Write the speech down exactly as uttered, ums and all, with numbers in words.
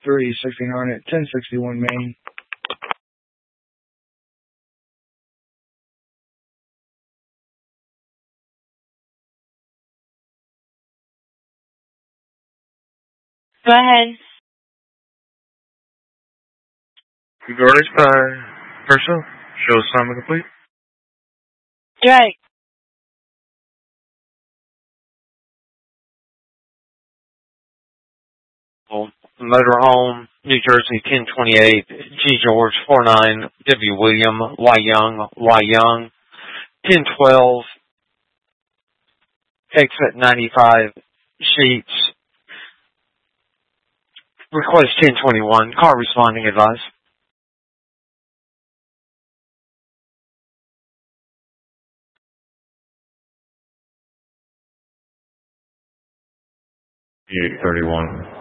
three, sixteen hundred, ten sixty-one Main. Go ahead. Regardless by person, show assignment complete. Right. Motorhome, New Jersey, ten twenty-eight, G George, four nine, W William, Y Young, Y Young, ten twelve, exit ninety-five, Sheets, request ten twenty-one, car responding advice. eight thirty-one.